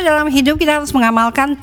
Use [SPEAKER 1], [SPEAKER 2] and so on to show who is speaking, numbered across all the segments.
[SPEAKER 1] dalam hidup kita harus mengamalkan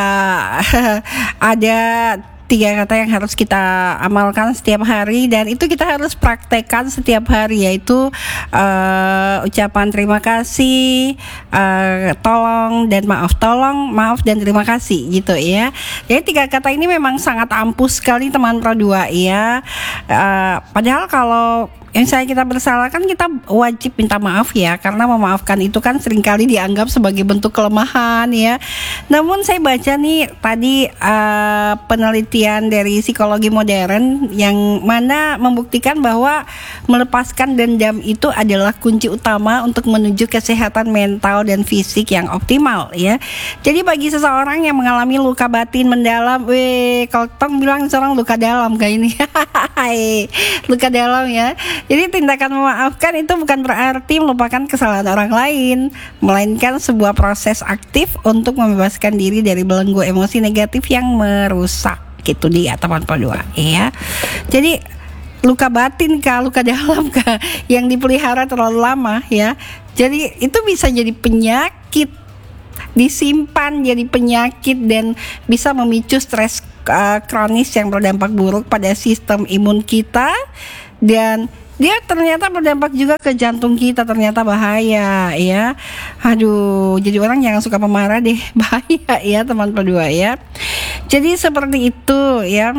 [SPEAKER 1] ada tiga kata yang harus kita amalkan setiap hari, dan itu kita harus praktekkan setiap hari, yaitu ucapan terima kasih, tolong dan maaf, tolong, maaf dan terima kasih gitu ya. Jadi tiga kata ini memang sangat ampuh sekali teman Pro 2 ya. Padahal kalau misalnya kita bersalah kan kita wajib minta maaf ya, karena memaafkan itu kan seringkali dianggap sebagai bentuk kelemahan ya. Namun saya baca nih tadi penelitian dari psikologi modern yang mana membuktikan bahwa melepaskan dendam itu adalah kunci utama untuk menuju kesehatan mental dan fisik yang optimal ya. Jadi bagi seseorang yang mengalami luka batin mendalam, kalau tong bilang seorang luka dalam kayak ini luka dalam ya. Jadi tindakan memaafkan itu bukan berarti melupakan kesalahan orang lain, melainkan sebuah proses aktif untuk membebaskan diri dari belenggu emosi negatif yang merusak. Gitu dia teman Pro 2 ya. Jadi luka batin kah, luka dalam kah yang dipelihara terlalu lama ya. Jadi itu bisa jadi penyakit, disimpan jadi penyakit dan bisa memicu stres kronis yang berdampak buruk pada sistem imun kita, dan dia ternyata berdampak juga ke jantung kita, ternyata bahaya ya. Aduh, jadi orang jangan suka pemarah deh, bahaya ya teman Pro 2 ya. Jadi seperti itu ya.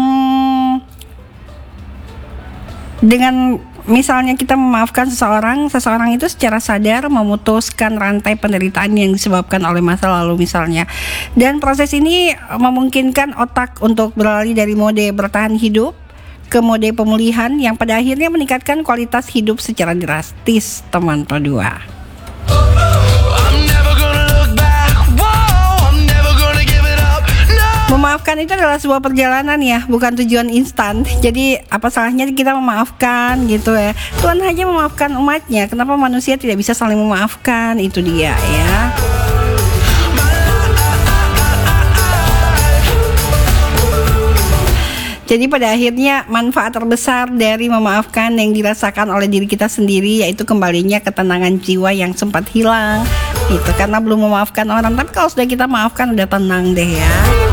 [SPEAKER 1] Dengan misalnya kita memaafkan seseorang itu secara sadar memutuskan rantai penderitaan yang disebabkan oleh masa lalu misalnya. Dan proses ini memungkinkan otak untuk beralih dari mode bertahan hidup ke mode pemulihan yang pada akhirnya meningkatkan kualitas hidup secara drastis teman Pro 2. Memaafkan itu adalah sebuah perjalanan ya, bukan tujuan instan. Jadi apa salahnya kita memaafkan gitu ya. Tuhan hanya memaafkan umatnya, kenapa manusia tidak bisa saling memaafkan? Itu dia ya. Jadi pada akhirnya manfaat terbesar dari memaafkan yang dirasakan oleh diri kita sendiri, yaitu kembalinya ketenangan jiwa yang sempat hilang. Itu karena belum memaafkan orang. Tapi kalau sudah kita maafkan udah tenang deh ya.